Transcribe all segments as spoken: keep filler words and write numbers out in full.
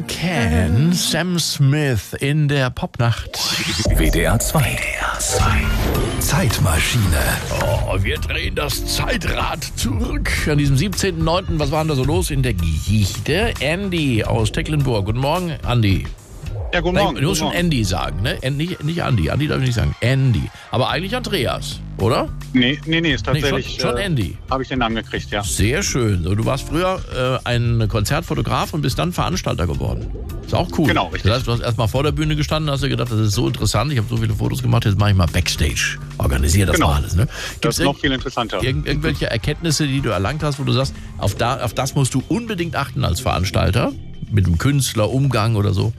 Can Can, Sam Smith in der Popnacht. W D R zwei. W D R zwei. Zeitmaschine. Oh, wir drehen das Zeitrad zurück an diesem siebzehnten neunten Was war denn da so los in der Geschichte? Andy aus Tecklenburg. Guten Morgen, Andy. Ja, guten Morgen. Du musst schon Andy sagen, ne? Nicht, nicht Andy. Andy darf ich nicht sagen. Andy. Aber eigentlich Andreas, oder? Nee, nee, nee, ist tatsächlich. Nee, schon, schon äh, Andy. Habe ich den Namen gekriegt, ja. Sehr schön. So, du warst früher äh, ein Konzertfotograf und bist dann Veranstalter geworden. Ist auch cool. Genau, richtig. Das heißt, du hast erstmal vor der Bühne gestanden, hast dir gedacht, das ist so interessant, ich habe so viele Fotos gemacht, jetzt mache ich mal Backstage. Organisiere das Genau. mal alles. Ne? Das ist noch viel interessanter. Irgend, irgendwelche Erkenntnisse, die du erlangt hast, wo du sagst, auf, da, auf das musst du unbedingt achten als Veranstalter? Mit dem Künstler, Umgang oder so?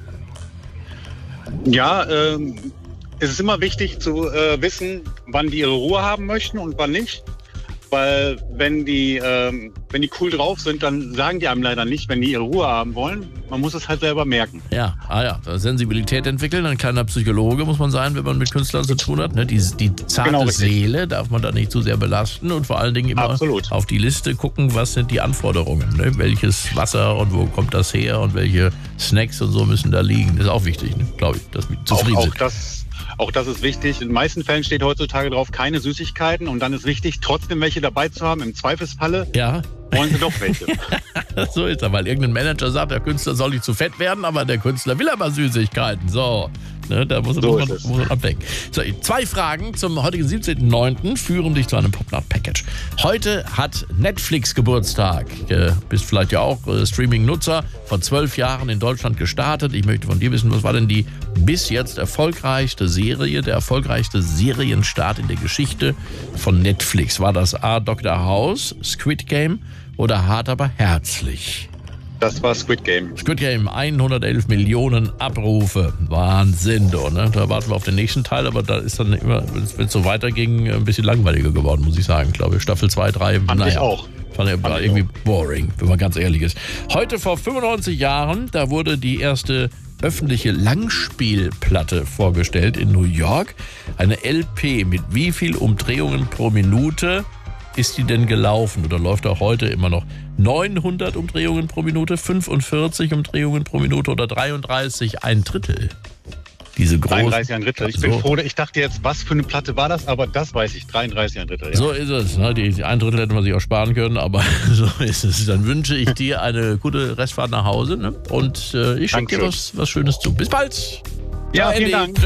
Ja, ähm, es ist immer wichtig zu äh, wissen, wann die ihre Ruhe haben möchten und wann nicht. Weil wenn die, ähm, wenn die cool drauf sind, dann sagen die einem leider nicht, wenn die ihre Ruhe haben wollen. Man muss es halt selber merken. Ja, ah ja, Sensibilität entwickeln, ein kleiner Psychologe muss man sein, wenn man mit Künstlern zu tun hat. Ne? Die, die zarte Genau, Seele darf man da nicht zu sehr belasten und vor allen Dingen immer Absolut. auf die Liste gucken, was sind die Anforderungen. Ne? Welches Wasser und wo kommt das her und welche Snacks und so müssen da liegen. Das ist auch wichtig, ne? Glaube ich, dass wir zufrieden auch, auch sind. das Auch das ist wichtig. In den meisten Fällen steht heutzutage drauf, keine Süßigkeiten. Und dann ist wichtig, trotzdem welche dabei zu haben. Im Zweifelsfalle Ja. wollen sie doch welche. So ist er, weil irgendein Manager sagt, der Künstler soll nicht zu fett werden, aber der Künstler will aber Süßigkeiten. So, ne, da muss, So muss, man, ist es. muss man abwägen. So, zwei Fragen zum heutigen siebzehnten neunten führen dich zu einem Popnacht-Package. Heute hat Netflix Geburtstag. Du bist vielleicht ja auch äh, Streaming-Nutzer, vor zwölf Jahren in Deutschland gestartet. Ich möchte von dir wissen, was war denn die bis jetzt erfolgreichste Serie, der erfolgreichste Serienstart in der Geschichte von Netflix? War das A. Doktor House, Squid Game oder Hart aber herzlich? Das war Squid Game. Squid Game, hundertelf Millionen Abrufe. Wahnsinn, du, ne? Da warten wir auf den nächsten Teil, aber da ist dann immer, wenn es so weiterging, ein bisschen langweiliger geworden, muss ich sagen, glaube ich. Staffel zwei, drei, Fand naja. ich auch. Fand ich Fand ich irgendwie boring, wenn man ganz ehrlich ist. Heute vor fünfundneunzig Jahren, da wurde die erste öffentliche Langspielplatte vorgestellt in New York. Eine L P mit wie viel Umdrehungen pro Minute ist die denn gelaufen oder läuft auch heute immer noch? neunhundert Umdrehungen pro Minute, fünfundvierzig Umdrehungen pro Minute oder dreiunddreißig, ein Drittel? Diese großen. dreiunddreißig ein Drittel. Ich bin so. froh, ich dachte jetzt, was für eine Platte war das, aber das weiß ich, dreiunddreißig ein Drittel. Ja. So ist es. Ne? Die, die ein Drittel hätte man sich auch sparen können, aber so ist es. Dann wünsche ich dir eine gute Restfahrt nach Hause, ne? Und äh, ich schicke dir Dankeschön. was, was Schönes zu. Bis bald. Ja, Ciao, vielen Andy. Dank.